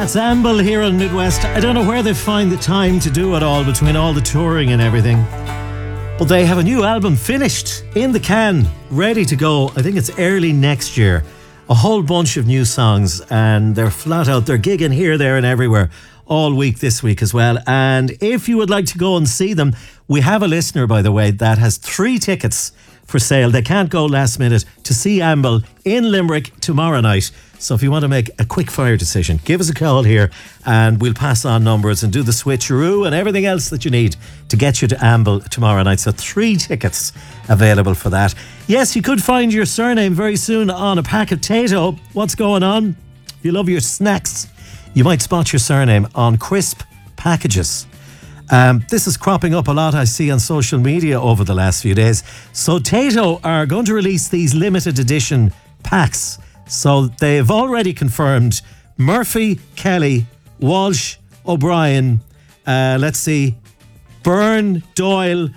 That's Amble here on Midwest. I don't know where they find the time to do it all between all the touring and everything. But they have a new album finished, in the can, ready to go. I think it's early next year. A whole bunch of new songs, and they're flat out. They're gigging here, there and everywhere all week this week as well. And if you would like to go and see them, we have a listener, by the way, that has 3 tickets for sale. They can't go last minute to see Amble in Limerick tomorrow night. So if you want to make a quick fire decision, give us a call here and we'll pass on numbers and do the switcheroo and everything else that you need to get you to Amble tomorrow night. So 3 tickets available for that. Yes, you could find your surname very soon on a pack of Tayto. What's going on? If you love your snacks, you might spot your surname on crisp packages. This is cropping up a lot, I see, on social media over the last few days. So Tayto are going to release these limited edition packs. So they've already confirmed Murphy, Kelly, Walsh, O'Brien, Byrne, Doyle,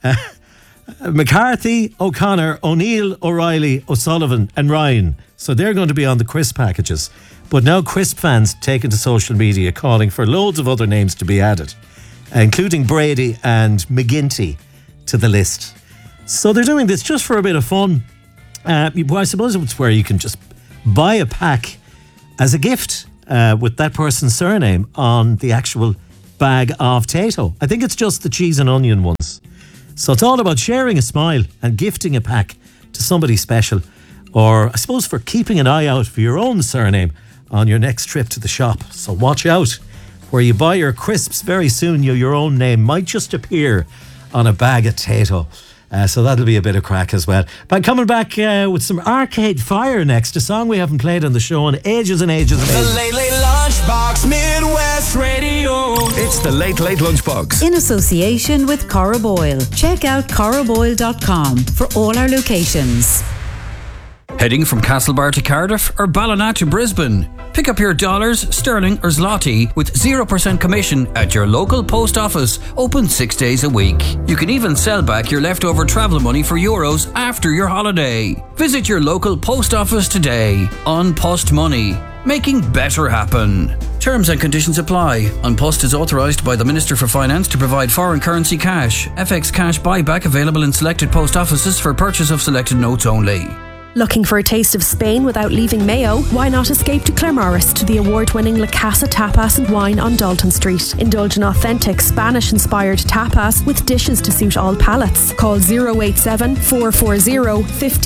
McCarthy, O'Connor, O'Neill, O'Reilly, O'Sullivan and Ryan. So they're going to be on the crisp packages. But now crisp fans taken to social media calling for loads of other names to be added, including Brady and McGinty to the list. So they're doing this just for a bit of fun. I suppose it's where you can just buy a pack as a gift with that person's surname on the actual bag of Tayto. I think it's just the cheese and onion ones. So it's all about sharing a smile and gifting a pack to somebody special, or I suppose for keeping an eye out for your own surname on your next trip to the shop. So watch out. Where you buy your crisps very soon, your own name might just appear on a bag of Tayto. So that'll be a bit of crack as well. But coming back with some Arcade Fire next, a song we haven't played on the show in ages and ages and ages. The Late Late Lunchbox, Midwest Radio. It's the Late Late Lunchbox. In association with Cora Boyle. Check out coraboyle.com for all our locations. Heading from Castlebar to Cardiff or Ballina to Brisbane? Pick up your dollars, sterling or zloty with 0% commission at your local post office, open 6 days a week. You can even sell back your leftover travel money for euros after your holiday. Visit your local post office today. On Post Money, making better happen. Terms and conditions apply. An Post is authorised by the Minister for Finance to provide foreign currency cash. FX cash buyback available in selected post offices for purchase of selected notes only. Looking for a taste of Spain without leaving Mayo? Why not escape to Claremorris to the award-winning La Casa Tapas and Wine on Dalton Street. Indulge in authentic Spanish-inspired tapas with dishes to suit all palates. Call 087 440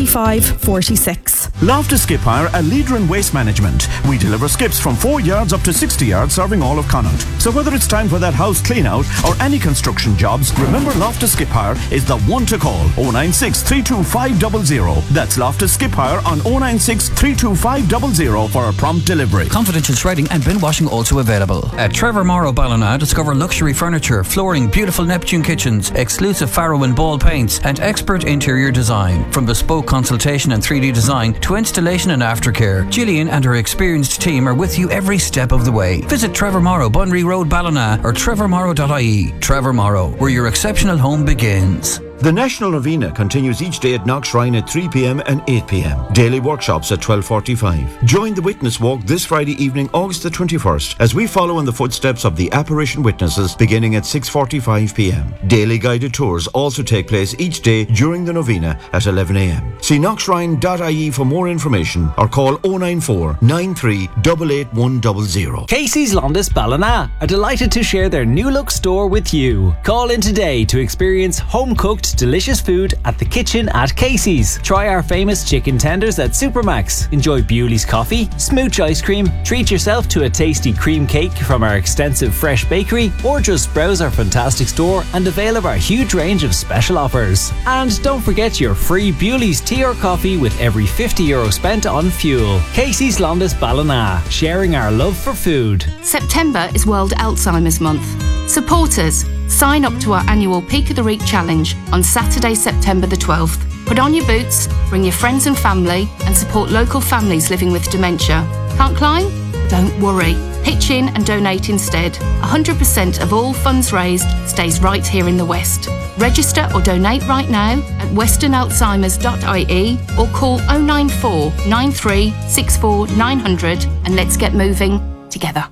5546. Loftus Skip Hire, a leader in waste management. We deliver skips from 4 yards up to 60 yards, serving all of Connaught. So whether it's time for that house clean out or any construction jobs, remember Loftus Skip Hire is the one to call. 096 325 00. That's Loftus Skip Hire on 096 325 00 for a prompt delivery. Confidential shredding and bin washing also available. At Trevor Morrow Ballina, discover luxury furniture, flooring, beautiful Neptune kitchens, exclusive Faro and Ball paints, and expert interior design. From bespoke consultation and 3D design to installation and aftercare, Gillian and her experienced team are with you every step of the way. Visit Trevor Morrow, Bunry Road, Ballina, or trevormorrow.ie. Trevor Morrow, where your exceptional home begins. The National Novena continues each day at Knock Shrine at 3 p.m. and 8 p.m. Daily workshops at 12:45. Join the Witness Walk this Friday evening, August the 21st, as we follow in the footsteps of the apparition witnesses beginning at 6:45 p.m. Daily guided tours also take place each day during the Novena at 11 a.m. See knockshrine.ie for more information or call 094 93 88100. Casey's Londis Ballina are delighted to share their new look store with you. Call in today to experience home-cooked delicious food at the kitchen at Casey's. Try our famous chicken tenders at Supermax. Enjoy Bewley's coffee, smooch ice cream, treat yourself to a tasty cream cake from our extensive fresh bakery, or just browse our fantastic store and avail of our huge range of special offers. And don't forget your free Bewley's tea or coffee with every €50 spent on fuel. Casey's Londis Ballina, sharing our love for food. September is World Alzheimer's Month. Support us. Sign up to our annual Peak of the Week Challenge on Saturday, September the 12th. Put on your boots, bring your friends and family, and support local families living with dementia. Can't climb? Don't worry. Pitch in and donate instead. 100% of all funds raised stays right here in the West. Register or donate right now at westernalzheimers.ie or call 094 93 64 900 and let's get moving together.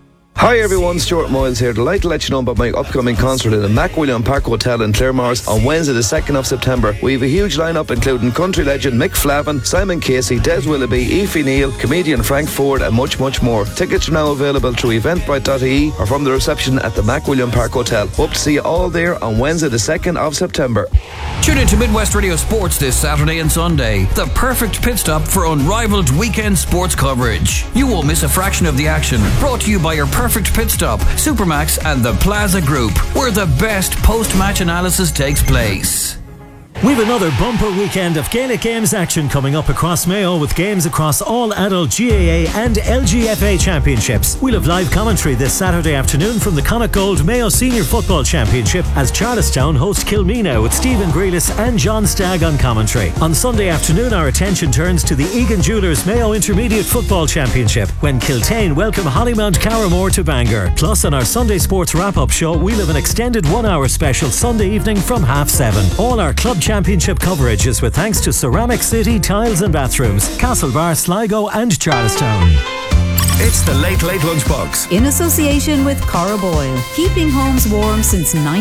Hi everyone, Stuart Moyles here. Delighted to let you know about my upcoming concert in the MacWilliam Park Hotel in Claremorris on Wednesday the 2nd of September. We have a huge lineup including country legend Mick Flavin, Simon Casey, Des Willoughby, Aoife Neal, comedian Frank Ford and much more. Tickets are now available through eventbrite.ie or from the reception at the MacWilliam Park Hotel. Hope to see you all there on Wednesday the 2nd of September. Tune in to Midwest Radio Sports this Saturday and Sunday. The perfect pit stop for unrivaled weekend sports coverage. You won't miss a fraction of the action. Brought to you by your Perfect Pit Stop, Supermax and the Plaza Group, where the best post-match analysis takes place. We've another bumper weekend of Gaelic Games action coming up across Mayo with games across all adult GAA and LGFA championships. We'll have live commentary this Saturday afternoon from the Connacht Gold Mayo Senior Football Championship as Charlestown host Kilmena with Stephen Grealis and John Stagg on commentary. On Sunday afternoon our attention turns to the Egan Jewellers Mayo Intermediate Football Championship when Kiltane welcome Hollymount Carramore to Bangor. Plus on our Sunday Sports wrap-up show we'll have an extended 1-hour special Sunday evening from 7:30. All our club championship coverage is with thanks to Ceramic City Tiles and Bathrooms, Castlebar, Sligo and Charlestown. It's the Late Lunchbox. In association with Cara Boyle, keeping homes warm since 19